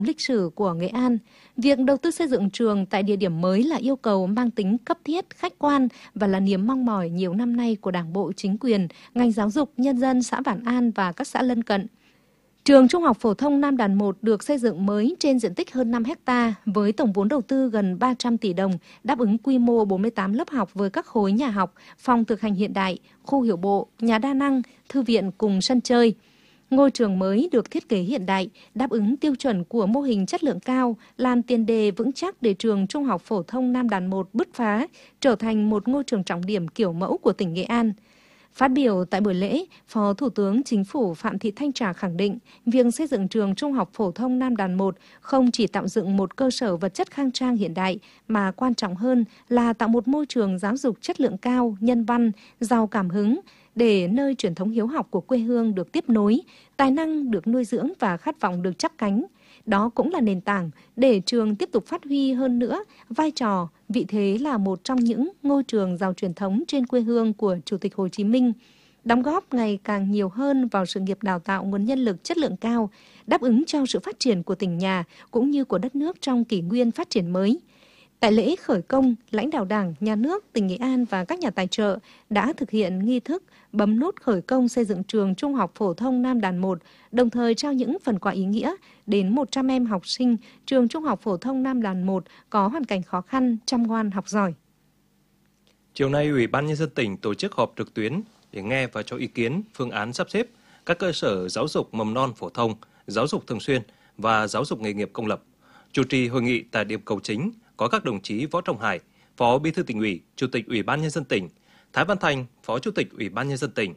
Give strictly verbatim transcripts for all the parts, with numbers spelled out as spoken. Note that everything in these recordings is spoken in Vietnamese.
lịch sử của Nghệ An. Việc đầu tư xây dựng trường tại địa điểm mới là yêu cầu mang tính cấp thiết, khách quan và là niềm mong mỏi nhiều năm nay của Đảng bộ, chính quyền, ngành giáo dục, nhân dân xã Vạn An và các xã lân cận. Trường Trung học phổ thông Nam Đàn một được xây dựng mới trên diện tích hơn năm héc ta với tổng vốn đầu tư gần ba trăm tỷ đồng, đáp ứng quy mô bốn mươi tám lớp học với các khối nhà học, phòng thực hành hiện đại, khu hiểu bộ, nhà đa năng, thư viện cùng sân chơi. Ngôi trường mới được thiết kế hiện đại, đáp ứng tiêu chuẩn của mô hình chất lượng cao, làm tiền đề vững chắc để trường Trung học phổ thông Nam Đàn một bứt phá, trở thành một ngôi trường trọng điểm kiểu mẫu của tỉnh Nghệ An. Phát biểu tại buổi lễ, Phó Thủ tướng Chính phủ Phạm Thị Thanh Trà khẳng định, việc xây dựng trường Trung học phổ thông Nam Đàn một không chỉ tạo dựng một cơ sở vật chất khang trang hiện đại, mà quan trọng hơn là tạo một môi trường giáo dục chất lượng cao, nhân văn, giàu cảm hứng, để nơi truyền thống hiếu học của quê hương được tiếp nối, tài năng được nuôi dưỡng và khát vọng được chắp cánh. Đó cũng là nền tảng để trường tiếp tục phát huy hơn nữa vai trò, vị thế là một trong những ngôi trường giàu truyền thống trên quê hương của Chủ tịch Hồ Chí Minh, đóng góp ngày càng nhiều hơn vào sự nghiệp đào tạo nguồn nhân lực chất lượng cao, đáp ứng cho sự phát triển của tỉnh nhà cũng như của đất nước trong kỷ nguyên phát triển mới. Tại lễ khởi công, lãnh đạo Đảng, Nhà nước, tỉnh Nghệ An và các nhà tài trợ đã thực hiện nghi thức bấm nút khởi công xây dựng trường Trung học phổ thông Nam Đàn một, đồng thời trao những phần quà ý nghĩa đến một trăm em học sinh trường Trung học phổ thông Nam Đàn một có hoàn cảnh khó khăn, chăm ngoan học giỏi. Chiều nay, Ủy ban Nhân dân tỉnh tổ chức họp trực tuyến để nghe và cho ý kiến phương án sắp xếp các cơ sở giáo dục mầm non phổ thông, giáo dục thường xuyên và giáo dục nghề nghiệp công lập. Chủ trì hội nghị tại điểm cầu chính có các đồng chí Võ Trọng Hải, Phó Bí thư Tỉnh ủy, Chủ tịch Ủy ban Nhân dân tỉnh, Thái Văn Thành, Phó Chủ tịch Ủy ban Nhân dân tỉnh.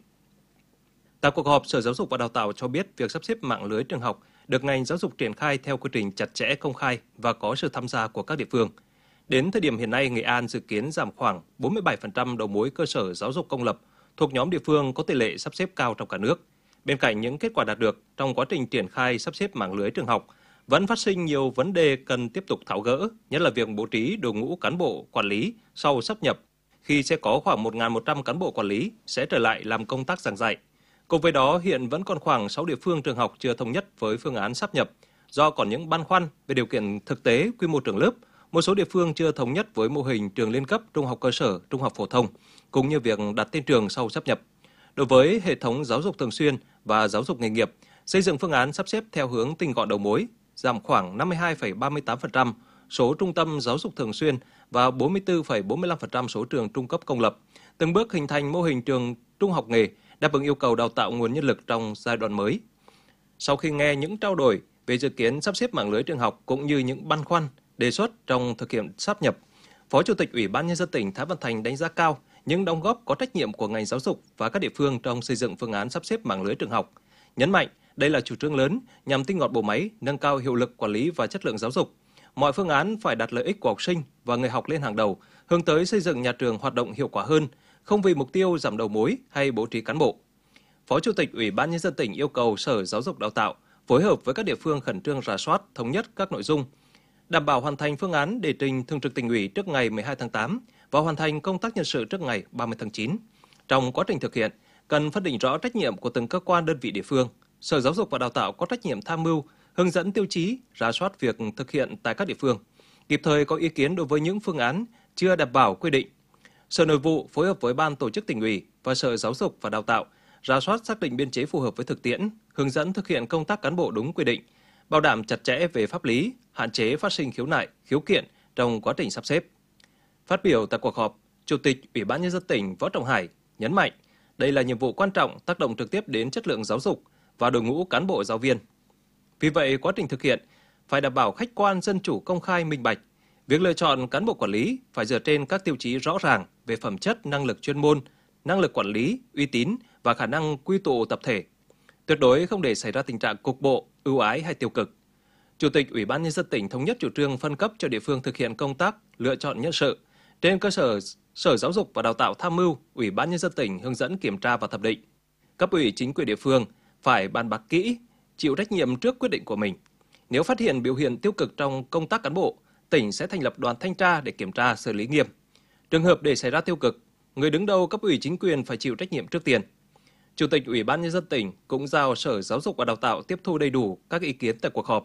Tại cuộc họp, Sở Giáo dục và Đào tạo cho biết việc sắp xếp mạng lưới trường học được ngành giáo dục triển khai theo quy trình chặt chẽ, công khai và có sự tham gia của các địa phương. Đến thời điểm hiện nay, Nghệ An dự kiến giảm khoảng bốn mươi bảy phần trăm đầu mối cơ sở giáo dục công lập thuộc nhóm địa phương có tỷ lệ sắp xếp cao trong cả nước. Bên cạnh những kết quả đạt được trong quá trình triển khai sắp xếp mạng lưới trường học, vẫn phát sinh nhiều vấn đề cần tiếp tục tháo gỡ, nhất là việc bố trí đội ngũ cán bộ quản lý sau sáp nhập, khi sẽ có khoảng một nghìn một trăm cán bộ quản lý sẽ trở lại làm công tác giảng dạy. Cùng với đó, hiện vẫn còn khoảng sáu địa phương trường học chưa thống nhất với phương án sáp nhập, do còn những băn khoăn về điều kiện thực tế, quy mô trường lớp. Một số địa phương chưa thống nhất với mô hình trường liên cấp, trung học cơ sở, trung học phổ thông, cũng như việc đặt tên trường sau sáp nhập. Đối với hệ thống giáo dục thường xuyên và giáo dục nghề nghiệp, xây dựng phương án sắp xếp theo hướng tinh gọn đầu mối, giảm khoảng năm mươi hai phẩy ba mươi tám phần trăm số trung tâm giáo dục thường xuyên và bốn mươi tư phẩy bốn mươi lăm phần trăm số trường trung cấp công lập, từng bước hình thành mô hình trường trung học nghề đáp ứng yêu cầu đào tạo nguồn nhân lực trong giai đoạn mới. Sau khi nghe những trao đổi về dự kiến sắp xếp mạng lưới trường học cũng như những băn khoăn đề xuất trong thực hiện sáp nhập, Phó Chủ tịch Ủy ban Nhân dân tỉnh Thái Văn Thành đánh giá cao những đóng góp có trách nhiệm của ngành giáo dục và các địa phương trong xây dựng phương án sắp xếp mạng lưới trường học. Nhấn mạnh, đây là chủ trương lớn nhằm tinh gọn bộ máy, nâng cao hiệu lực quản lý và chất lượng giáo dục. Mọi phương án phải đặt lợi ích của học sinh và người học lên hàng đầu, hướng tới xây dựng nhà trường hoạt động hiệu quả hơn, không vì mục tiêu giảm đầu mối hay bố trí cán bộ. Phó Chủ tịch Ủy ban Nhân dân tỉnh yêu cầu Sở Giáo dục Đào tạo phối hợp với các địa phương khẩn trương rà soát, thống nhất các nội dung, đảm bảo hoàn thành phương án để trình Thường trực Tỉnh ủy trước ngày mười hai tháng tám và hoàn thành công tác nhân sự trước ngày ba mươi tháng chín. Trong quá trình thực hiện, cần phân định rõ trách nhiệm của từng cơ quan đơn vị địa phương. Sở Giáo dục và Đào tạo có trách nhiệm tham mưu, hướng dẫn tiêu chí, rà soát việc thực hiện tại các địa phương, kịp thời có ý kiến đối với những phương án chưa đảm bảo quy định. Sở Nội vụ phối hợp với Ban Tổ chức Tỉnh ủy và Sở Giáo dục và Đào tạo rà soát xác định biên chế phù hợp với thực tiễn, hướng dẫn thực hiện công tác cán bộ đúng quy định, bảo đảm chặt chẽ về pháp lý, hạn chế phát sinh khiếu nại, khiếu kiện trong quá trình sắp xếp. Phát biểu tại cuộc họp, Chủ tịch Ủy ban Nhân dân tỉnh Võ Trọng Hải nhấn mạnh đây là nhiệm vụ quan trọng tác động trực tiếp đến chất lượng giáo dục và đội ngũ cán bộ giáo viên. Vì vậy, quá trình thực hiện phải đảm bảo khách quan, dân chủ, công khai, minh bạch. Việc lựa chọn cán bộ quản lý phải dựa trên các tiêu chí rõ ràng về phẩm chất, năng lực chuyên môn, năng lực quản lý, uy tín và khả năng quy tụ tập thể. Tuyệt đối không để xảy ra tình trạng cục bộ, ưu ái hay tiêu cực. Chủ tịch Ủy ban Nhân dân tỉnh thống nhất chủ trương phân cấp cho địa phương thực hiện công tác lựa chọn nhân sự. Trên cơ sở Sở Giáo dục và Đào tạo tham mưu, Ủy ban Nhân dân tỉnh hướng dẫn kiểm tra và thẩm định. Cấp ủy chính quyền địa phương phải bàn bạc kỹ, chịu trách nhiệm trước quyết định của mình. Nếu phát hiện biểu hiện tiêu cực trong công tác cán bộ, tỉnh sẽ thành lập đoàn thanh tra để kiểm tra, xử lý nghiêm. Trường hợp để xảy ra tiêu cực, người đứng đầu cấp ủy chính quyền phải chịu trách nhiệm trước tiên. Chủ tịch Ủy ban Nhân dân tỉnh cũng giao Sở Giáo dục và Đào tạo tiếp thu đầy đủ các ý kiến tại cuộc họp,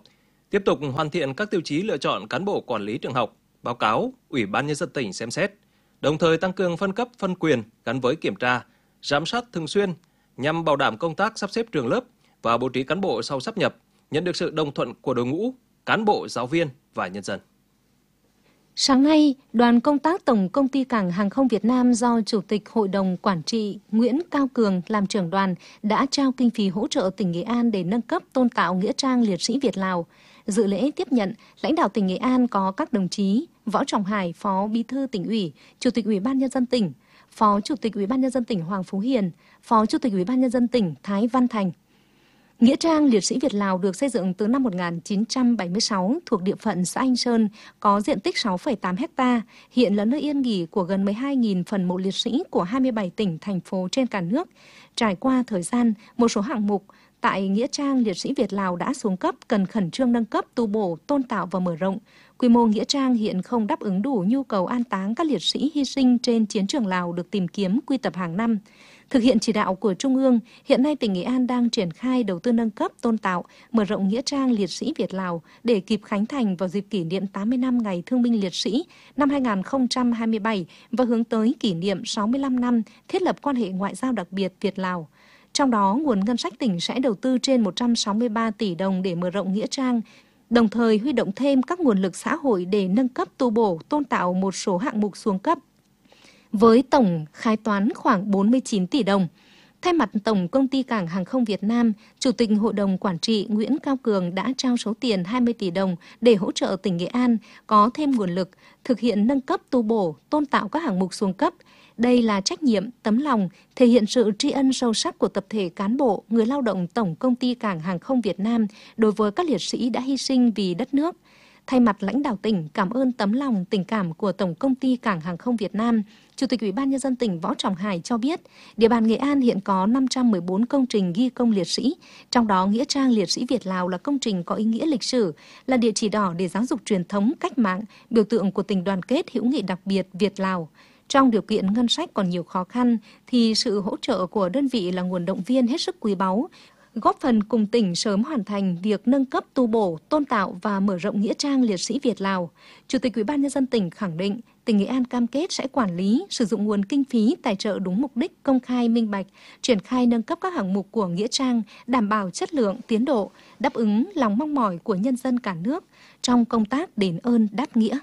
Tiếp tục hoàn thiện các tiêu chí lựa chọn cán bộ quản lý trường học, báo cáo Ủy ban Nhân dân tỉnh xem xét, đồng thời tăng cường phân cấp phân quyền gắn với kiểm tra, giám sát thường xuyên nhằm bảo đảm công tác sắp xếp trường lớp và bố trí cán bộ sau sáp nhập, nhận được sự đồng thuận của đội ngũ, cán bộ, giáo viên và nhân dân. Sáng nay, đoàn công tác Tổng Công ty Cảng Hàng không Việt Nam do Chủ tịch Hội đồng Quản trị Nguyễn Cao Cường làm trưởng đoàn đã trao kinh phí hỗ trợ tỉnh Nghệ An để nâng cấp tôn tạo nghĩa trang liệt sĩ Việt-Lào. Dự lễ tiếp nhận, lãnh đạo tỉnh Nghệ An có các đồng chí Võ Trọng Hải, Phó Bí thư Tỉnh ủy, Chủ tịch Ủy ban Nhân dân tỉnh, Phó Chủ tịch Ủy ban Nhân dân tỉnh Hoàng Phú Hiền, Phó Chủ tịch Ủy ban Nhân dân tỉnh Thái Văn Thành. Nghĩa trang liệt sĩ Việt-Lào được xây dựng từ năm một nghìn chín trăm bảy mươi sáu thuộc địa phận xã Anh Sơn, có diện tích sáu phẩy tám héc ta, hiện là nơi yên nghỉ của gần mười hai nghìn phần mộ liệt sĩ của hai mươi bảy tỉnh, thành phố trên cả nước. Trải qua thời gian, một số hạng mục tại Nghĩa trang liệt sĩ Việt-Lào đã xuống cấp, cần khẩn trương nâng cấp, tu bổ, tôn tạo và mở rộng. Quy mô nghĩa trang hiện không đáp ứng đủ nhu cầu an táng các liệt sĩ hy sinh trên chiến trường Lào được tìm kiếm quy tập hàng năm. Thực hiện chỉ đạo của Trung ương, hiện nay tỉnh Nghệ An đang triển khai đầu tư nâng cấp, tôn tạo, mở rộng nghĩa trang liệt sĩ Việt-Lào để kịp khánh thành vào dịp kỷ niệm tám mươi năm Ngày Thương binh Liệt sĩ năm hai nghìn không trăm hai mươi bảy và hướng tới kỷ niệm sáu mươi lăm năm thiết lập quan hệ ngoại giao đặc biệt Việt-Lào. Trong đó, nguồn ngân sách tỉnh sẽ đầu tư trên một trăm sáu mươi ba tỷ đồng để mở rộng nghĩa trang, đồng thời huy động thêm các nguồn lực xã hội để nâng cấp, tu bổ, tôn tạo một số hạng mục xuống cấp, với tổng khai toán khoảng bốn mươi chín tỷ đồng. Thay mặt Tổng Công ty Cảng Hàng không Việt Nam, Chủ tịch Hội đồng Quản trị Nguyễn Cao Cường đã trao số tiền hai mươi tỷ đồng để hỗ trợ tỉnh Nghệ An có thêm nguồn lực thực hiện nâng cấp, tu bổ, tôn tạo các hạng mục xuống cấp. Đây là trách nhiệm, tấm lòng, thể hiện sự tri ân sâu sắc của tập thể cán bộ, người lao động Tổng Công ty Cảng Hàng không Việt Nam đối với các liệt sĩ đã hy sinh vì đất nước. Thay mặt lãnh đạo tỉnh cảm ơn tấm lòng, tình cảm của Tổng Công ty Cảng Hàng không Việt Nam, Chủ tịch Ủy ban Nhân dân tỉnh Võ Trọng Hải cho biết, địa bàn Nghệ An hiện có năm trăm mười bốn công trình ghi công liệt sĩ, trong đó Nghĩa trang liệt sĩ Việt-Lào là công trình có ý nghĩa lịch sử, là địa chỉ đỏ để giáo dục truyền thống cách mạng, biểu tượng của tình đoàn kết hữu nghị đặc biệt Việt-Lào. Trong điều kiện ngân sách còn nhiều khó khăn, thì sự hỗ trợ của đơn vị là nguồn động viên hết sức quý báu, góp phần cùng tỉnh sớm hoàn thành việc nâng cấp, tu bổ, tôn tạo và mở rộng nghĩa trang liệt sĩ Việt-Lào. Chủ tịch Ủy ban Nhân dân tỉnh khẳng định, tỉnh Nghệ An cam kết sẽ quản lý, sử dụng nguồn kinh phí tài trợ đúng mục đích, công khai, minh bạch, triển khai nâng cấp các hạng mục của nghĩa trang, đảm bảo chất lượng, tiến độ, đáp ứng lòng mong mỏi của nhân dân cả nước trong công tác đền ơn đáp nghĩa.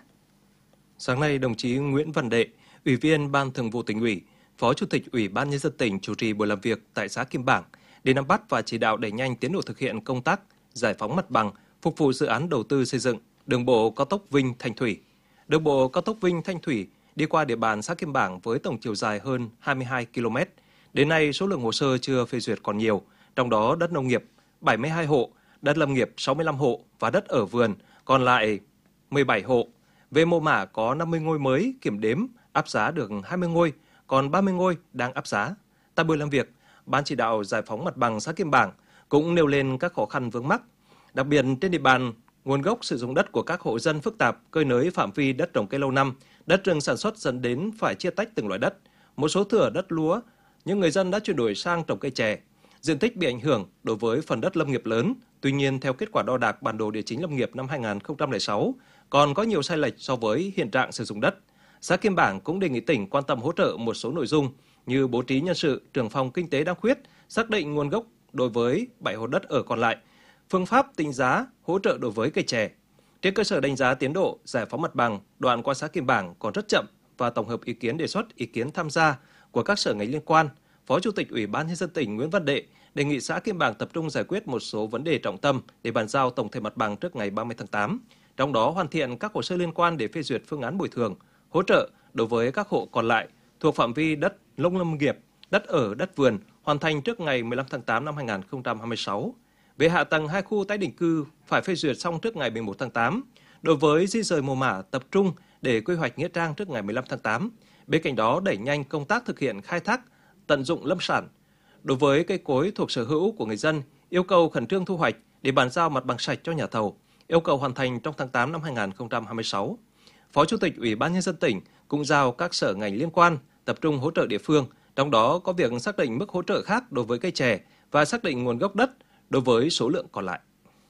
Sáng nay, đồng chí Nguyễn Văn Đệ, Ủy viên Ban Thường vụ Tỉnh ủy, Phó Chủ tịch Ủy ban Nhân dân tỉnh chủ trì buổi làm việc tại xã Kim Bảng để nắm bắt và chỉ đạo đẩy nhanh tiến độ thực hiện công tác giải phóng mặt bằng, phục vụ dự án đầu tư xây dựng đường bộ cao tốc Vinh - Thanh Thủy. Đường bộ cao tốc Vinh - Thanh Thủy đi qua địa bàn xã Kim Bảng với tổng chiều dài hơn hai mươi hai ki lô mét. Đến nay, số lượng hồ sơ chưa phê duyệt còn nhiều, trong đó đất nông nghiệp bảy mươi hai hộ, đất lâm nghiệp sáu mươi lăm hộ và đất ở vườn còn lại mười bảy hộ. Về mô mả có năm mươi ngôi mới kiểm đếm, áp giá được hai mươi ngôi, còn ba mươi ngôi đang áp giá. Tại buổi làm việc, Ban chỉ đạo giải phóng mặt bằng xã Kim Bảng cũng nêu lên các khó khăn vướng mắc. Đặc biệt trên địa bàn, nguồn gốc sử dụng đất của các hộ dân phức tạp, cơi nới phạm vi đất trồng cây lâu năm, đất rừng sản xuất dẫn đến phải chia tách từng loại đất. Một số thửa đất lúa, những người dân đã chuyển đổi sang trồng cây chè. Diện tích bị ảnh hưởng đối với phần đất lâm nghiệp lớn. Tuy nhiên, theo kết quả đo đạc bản đồ địa chính lâm nghiệp năm hai nghìn không trăm lẻ sáu, còn có nhiều sai lệch so với hiện trạng sử dụng đất. Xã Kim Bảng cũng đề nghị tỉnh quan tâm hỗ trợ một số nội dung như bố trí nhân sự, trưởng phòng kinh tế đang khuyết, xác định nguồn gốc đối với bảy hộ đất ở còn lại, phương pháp tính giá, hỗ trợ đối với cây chè. Trên cơ sở đánh giá tiến độ giải phóng mặt bằng, đoạn qua xã Kim Bảng còn rất chậm và tổng hợp ý kiến đề xuất, ý kiến tham gia của các sở ngành liên quan, Phó Chủ tịch Ủy ban Nhân dân tỉnh Nguyễn Văn Đệ đề nghị xã Kim Bảng tập trung giải quyết một số vấn đề trọng tâm để bàn giao tổng thể mặt bằng trước ngày ba mươi tháng tám, trong đó hoàn thiện các hồ sơ liên quan để phê duyệt phương án bồi thường, hỗ trợ đối với các hộ còn lại thuộc phạm vi đất nông lâm nghiệp, đất ở, đất vườn hoàn thành trước ngày mười lăm tháng tám năm hai nghìn không trăm hai mươi sáu. Về hạ tầng hai khu tái định cư phải phê duyệt xong trước ngày mười một tháng tám. Đối với di rời mồ mả tập trung để quy hoạch nghĩa trang trước ngày mười lăm tháng tám. Bên cạnh đó đẩy nhanh công tác thực hiện khai thác, tận dụng lâm sản. Đối với cây cối thuộc sở hữu của người dân, yêu cầu khẩn trương thu hoạch để bàn giao mặt bằng sạch cho nhà thầu, yêu cầu hoàn thành trong tháng tám năm hai nghìn không trăm hai mươi sáu. Phó Chủ tịch Ủy ban Nhân dân tỉnh cũng giao các sở ngành liên quan tập trung hỗ trợ địa phương, trong đó có việc xác định mức hỗ trợ khác đối với cây chè và xác định nguồn gốc đất đối với số lượng còn lại.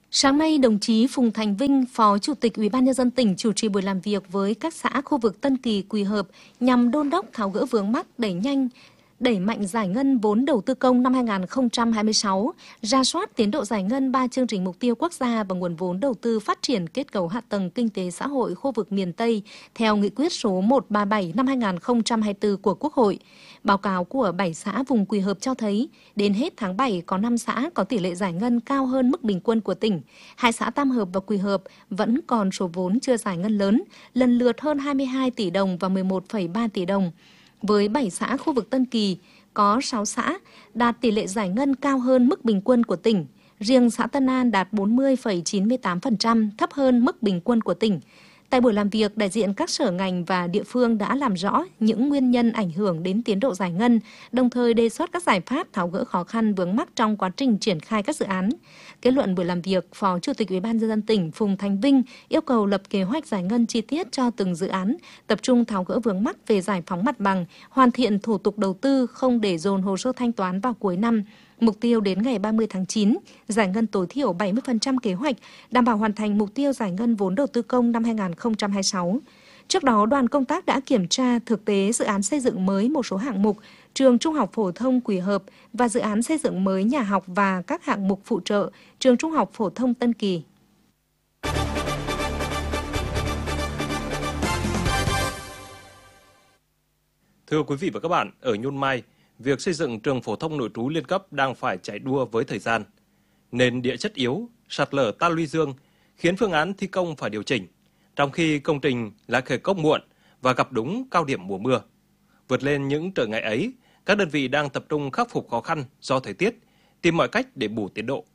Sáng nay, đồng chí Phùng Thành Vinh, Phó Chủ tịch Ủy ban Nhân dân tỉnh chủ trì buổi làm việc với các xã khu vực Tân Kỳ, Quỳ Hợp nhằm đôn đốc tháo gỡ vướng mắc, đẩy nhanh, đẩy mạnh giải ngân vốn đầu tư công năm hai nghìn không trăm hai mươi sáu, rà soát tiến độ giải ngân ba chương trình mục tiêu quốc gia và nguồn vốn đầu tư phát triển kết cấu hạ tầng kinh tế xã hội khu vực miền Tây theo nghị quyết số một trăm ba mươi bảy năm hai nghìn không trăm hai mươi tư của Quốc hội. Báo cáo của bảy xã vùng Quỳ Hợp cho thấy, đến hết tháng bảy có năm xã có tỷ lệ giải ngân cao hơn mức bình quân của tỉnh. Hai xã Tam Hợp và Quỳ Hợp vẫn còn số vốn chưa giải ngân lớn, lần lượt hơn hai mươi hai tỷ đồng và mười một phẩy ba tỷ đồng. Với bảy xã khu vực Tân Kỳ, có sáu xã đạt tỷ lệ giải ngân cao hơn mức bình quân của tỉnh. Riêng xã Tân An đạt bốn mươi phẩy chín mươi tám phần trăm, thấp hơn mức bình quân của tỉnh. Tại buổi làm việc, đại diện các sở ngành và địa phương đã làm rõ những nguyên nhân ảnh hưởng đến tiến độ giải ngân, đồng thời đề xuất các giải pháp tháo gỡ khó khăn vướng mắc trong quá trình triển khai các dự án. Kết luận buổi làm việc, Phó Chủ tịch Ủy ban Nhân dân tỉnh Phùng Thành Vinh yêu cầu lập kế hoạch giải ngân chi tiết cho từng dự án, tập trung tháo gỡ vướng mắc về giải phóng mặt bằng, hoàn thiện thủ tục đầu tư, không để dồn hồ sơ thanh toán vào cuối năm. Mục tiêu đến ngày ba mươi tháng chín, giải ngân tối thiểu bảy mươi phần trăm kế hoạch, đảm bảo hoàn thành mục tiêu giải ngân vốn đầu tư công năm hai nghìn không trăm hai mươi sáu. Trước đó, đoàn công tác đã kiểm tra thực tế dự án xây dựng mới một số hạng mục, trường Trung học phổ thông Quỳ Hợp và dự án xây dựng mới nhà học và các hạng mục phụ trợ, trường Trung học phổ thông Tân Kỳ. Thưa quý vị và các bạn, ở Nhôn Mai, việc xây dựng trường phổ thông nội trú liên cấp đang phải chạy đua với thời gian. Nền địa chất yếu, sạt lở ta luy dương khiến phương án thi công phải điều chỉnh, trong khi công trình lại khởi công muộn và gặp đúng cao điểm mùa mưa. Vượt lên những trở ngại ấy, các đơn vị đang tập trung khắc phục khó khăn do thời tiết, tìm mọi cách để bù tiến độ.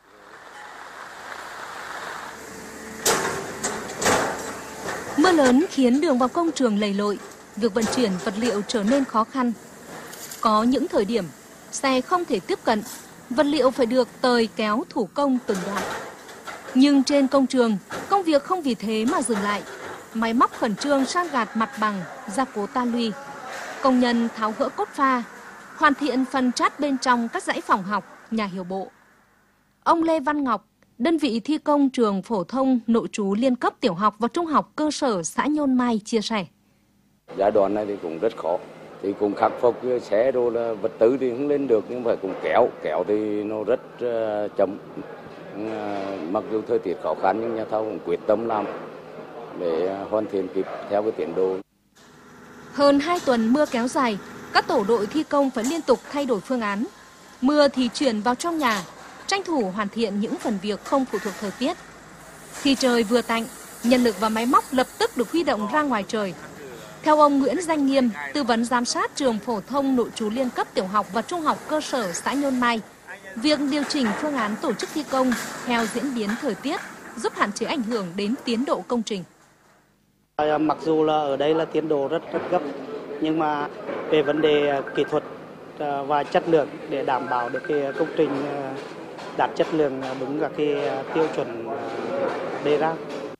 Mưa lớn khiến đường vào công trường lầy lội, việc vận chuyển vật liệu trở nên khó khăn. Có những thời điểm, xe không thể tiếp cận, vật liệu phải được tời kéo thủ công từng đoạn. Nhưng trên công trường, công việc không vì thế mà dừng lại. Máy móc khẩn trương san gạt mặt bằng, gia cố ta luy. Công nhân tháo gỡ cốt pha, hoàn thiện phần chát bên trong các dãy phòng học, nhà hiệu bộ. Ông Lê Văn Ngọc, đơn vị thi công trường phổ thông nội trú liên cấp tiểu học và trung học cơ sở xã Nhôn Mai chia sẻ. Giai đoạn này thì cũng rất khó. Thì cũng khắc phục xe rồi là vật tư thì không lên được, nhưng phải cũng kéo, kéo thì nó rất uh, chậm. Uh, mặc dù thời tiết khó khăn nhưng nhà thầu cũng quyết tâm làm để uh, hoàn thiện kịp theo cái tiến độ. Hơn hai tuần mưa kéo dài, các tổ đội thi công phải liên tục thay đổi phương án. Mưa thì chuyển vào trong nhà, tranh thủ hoàn thiện những phần việc không phụ thuộc thời tiết. Khi trời vừa tạnh, nhân lực và máy móc lập tức được huy động ra ngoài trời. Theo ông Nguyễn Danh Nghiêm, tư vấn giám sát trường phổ thông nội trú liên cấp tiểu học và trung học cơ sở xã Nhôn Mai, việc điều chỉnh phương án tổ chức thi công theo diễn biến thời tiết giúp hạn chế ảnh hưởng đến tiến độ công trình. Mặc dù là ở đây là tiến độ rất rất gấp, nhưng mà về vấn đề kỹ thuật và chất lượng để đảm bảo được cái công trình đạt chất lượng đúng các cái tiêu chuẩn đề ra.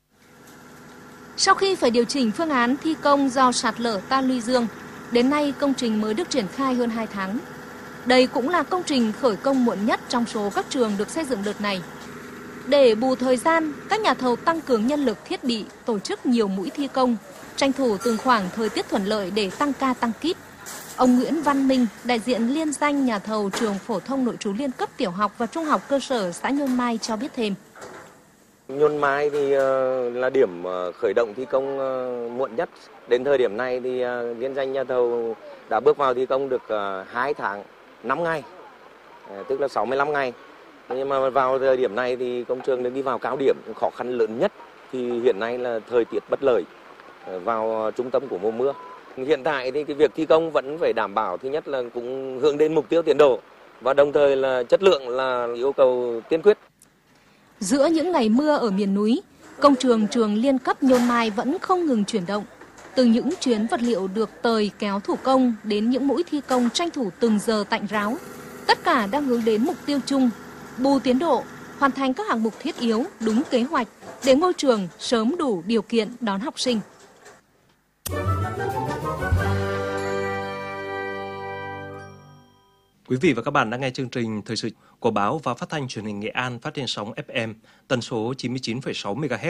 Sau khi phải điều chỉnh phương án thi công do sạt lở ta luy dương, đến nay công trình mới được triển khai hơn hai tháng. Đây cũng là công trình khởi công muộn nhất trong số các trường được xây dựng đợt này. Để bù thời gian, các nhà thầu tăng cường nhân lực thiết bị, tổ chức nhiều mũi thi công, tranh thủ từng khoảng thời tiết thuận lợi để tăng ca tăng kíp. Ông Nguyễn Văn Minh, đại diện liên danh nhà thầu trường phổ thông nội trú liên cấp tiểu học và trung học cơ sở xã Nhôn Mai cho biết thêm. Nhôn Mai thì là điểm khởi động thi công muộn nhất. Đến thời điểm này thì liên danh nhà thầu đã bước vào thi công được hai tháng năm ngày, tức là sáu mươi lăm ngày. Nhưng mà vào thời điểm này thì công trường đang đi vào cao điểm, khó khăn lớn nhất thì hiện nay là thời tiết bất lợi vào trung tâm của mùa mưa. Hiện tại thì cái việc thi công vẫn phải đảm bảo, thứ nhất là cũng hướng đến mục tiêu tiến độ và đồng thời là chất lượng là yêu cầu tiên quyết. Giữa những ngày mưa ở miền núi, công trường trường liên cấp Nhôn Mai vẫn không ngừng chuyển động. Từ những chuyến vật liệu được tời kéo thủ công đến những mũi thi công tranh thủ từng giờ tạnh ráo, tất cả đang hướng đến mục tiêu chung, bù tiến độ, hoàn thành các hạng mục thiết yếu đúng kế hoạch để ngôi trường sớm đủ điều kiện đón học sinh. Quý vị và các bạn đang nghe chương trình Thời sự của báo và phát thanh truyền hình Nghệ An phát trên sóng ép em tần số chín mươi chín phẩy sáu mê ga héc